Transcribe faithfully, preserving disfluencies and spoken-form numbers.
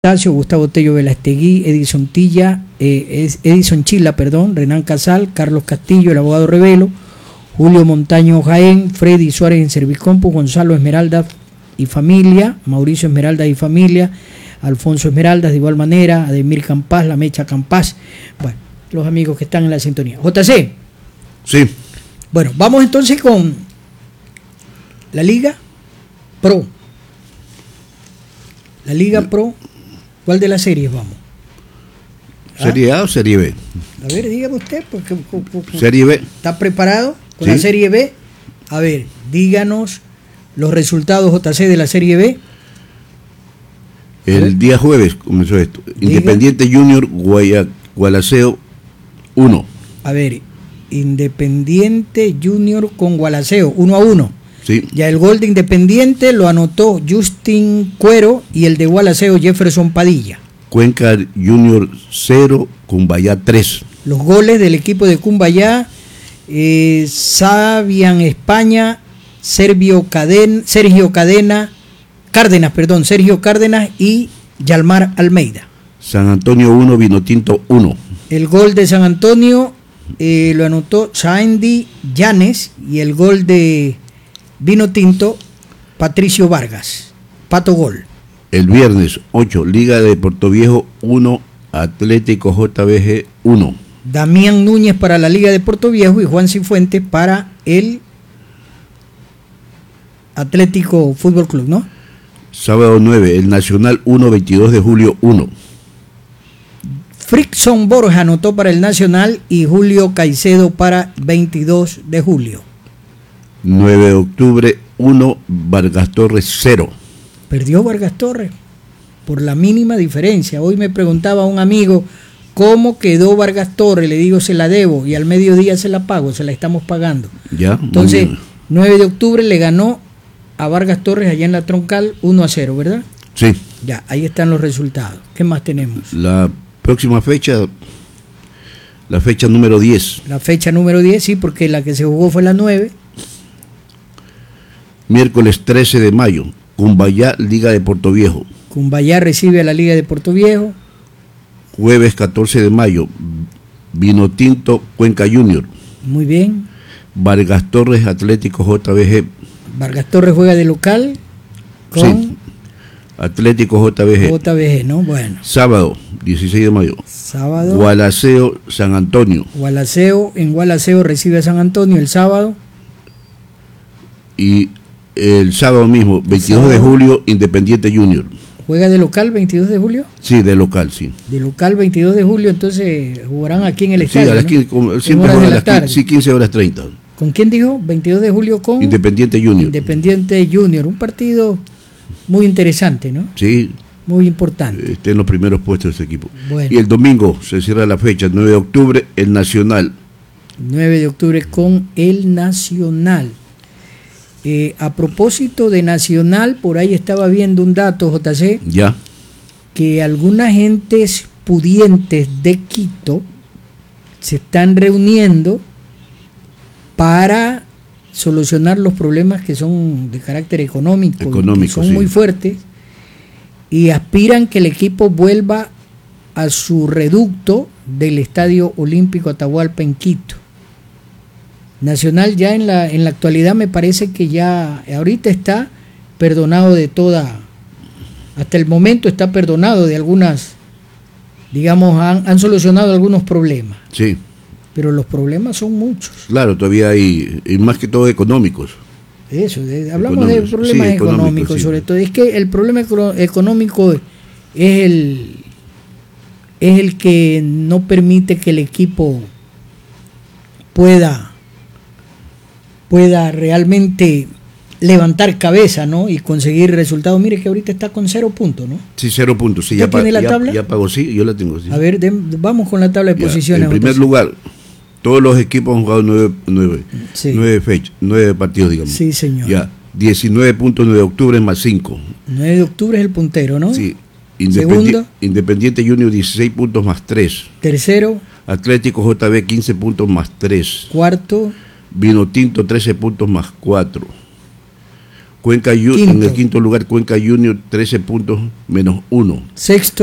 Gustavo Tello Velastegui, Edison Tilla, eh, Edison Chila, perdón, Renan Casal, Carlos Castillo, el abogado Revelo, Julio Montaño Jaén, Freddy Suárez en Servicompu, Gonzalo Esmeralda y familia, Mauricio Esmeralda y familia, Alfonso Esmeraldas de igual manera, Ademir Campás, La Mecha Campás, bueno, los amigos que están en la sintonía. J C. Sí. Bueno, vamos entonces con la Liga Pro. La Liga Pro. ¿Cuál de las series vamos? ¿Ah? ¿Serie A o Serie B? A ver, dígame usted, porque Serie B. ¿Está preparado con ¿Sí? la Serie B? A ver, díganos los resultados J C de la Serie B. El día jueves comenzó esto. Diga. Independiente Junior, Guaya, Gualaceo, uno. A ver, Independiente Junior con Gualaceo, uno a uno. Sí. Ya el gol de Independiente lo anotó Justin Cuero y el de Gualaceo Jefferson Padilla. Cuenca Junior cero, Cumbayá tres. Los goles del equipo de Cumbayá, eh, Sabian España, Sergio Cadena, Sergio Cadena, Cárdenas, perdón, Sergio Cárdenas y Yalmar Almeida. San Antonio uno, Vinotinto uno. El gol de San Antonio eh, lo anotó Saendi Llanes y el gol de Vinotinto, Patricio Vargas. Pato Gol. El viernes ocho, Liga de Portoviejo uno, Atlético J B G uno. Damián Núñez para la Liga de Portoviejo y Juan Cifuentes para el Atlético Fútbol Club, ¿no? Sábado nueve, el Nacional uno, veintidós de julio uno. Frickson Borja anotó para el Nacional y Julio Caicedo para veintidós de julio. nueve de octubre uno, Vargas Torres cero. Perdió Vargas Torres por la mínima diferencia. Hoy me preguntaba un amigo cómo quedó Vargas Torres. Le digo, se la debo y al mediodía se la pago, se la estamos pagando. Ya. Entonces, nueve de octubre le ganó a Vargas Torres allá en la Troncal uno a cero, ¿verdad? Sí. Ya, ahí están los resultados. ¿Qué más tenemos? La próxima fecha, la fecha número diez. La fecha número diez, sí, porque la que se jugó fue la nueve. Miércoles trece de mayo, Cumbayá, Liga de Portoviejo. Cumbayá recibe a la Liga de Portoviejo. Jueves catorce de mayo, Vinotinto, Cuenca Junior. Muy bien. Vargas Torres, Atlético J B G. Vargas Torres juega de local con Sí. Atlético J B G. J B G, ¿no? Bueno. Sábado, dieciséis de mayo, Sábado. Gualaceo, San Antonio. Gualaceo, en Gualaceo recibe a San Antonio el sábado. Y el sábado mismo, veintidós de sábado. julio, Independiente Junior. ¿Juega de local veintidós de julio? Sí, de local, sí. De local veintidós de julio, entonces jugarán aquí en el Sí, estadio, a las ¿no? quince, como En siempre horas juegan de a la las tarde. quince, sí, quince horas treinta. ¿Con quién dijo? veintidós de julio con Independiente Junior. Independiente Junior. Un partido muy interesante, ¿no? Sí, Muy importante. esté en los primeros puestos de ese equipo. Bueno. Y el domingo se cierra la fecha, nueve de octubre, el Nacional. nueve de octubre con el Nacional. Eh, a propósito de Nacional, por ahí estaba viendo un dato, J C, Ya, que algunas gentes pudientes de Quito se están reuniendo para solucionar los problemas que son de carácter económico, Económico, que son sí. muy fuertes, y aspiran que el equipo vuelva a su reducto del Estadio Olímpico Atahualpa en Quito. Nacional ya en la en la actualidad me parece que ya ahorita está perdonado de toda, hasta el momento está perdonado de algunas, digamos, han, han solucionado algunos problemas, sí. pero los problemas son muchos. Claro, todavía hay, y más que todo económicos. Eso, de- hablamos de Económicos, problemas sí, económicos, económicos, sí. sobre todo. Es que el problema eco- económico es el, es el que no permite que el equipo pueda, pueda realmente levantar cabeza, ¿no? Y conseguir resultados. Mire que ahorita está con cero puntos, ¿no? Sí, cero puntos. Sí, ¿Usted ya, pa- tiene la ya- tabla? ya pagó, sí, yo la tengo. Sí. A ver, dem- vamos con la tabla de Ya, posiciones. en primer J C. lugar, todos los equipos han jugado nueve, nueve, Sí. nueve fechas, nueve partidos, digamos. Sí, señor. Ya, diecinueve puntos, nueve de octubre más cinco. nueve de octubre es el puntero, ¿no? Sí. Segundo. Independi- Independiente Junior, dieciséis puntos más tres. Tercero, Atlético J B, quince puntos más tres. cuarto, Vinotinto, trece puntos más cuatro. Cuenca Ju- Quinto. en el quinto lugar Cuenca Junior trece puntos menos uno. Sexto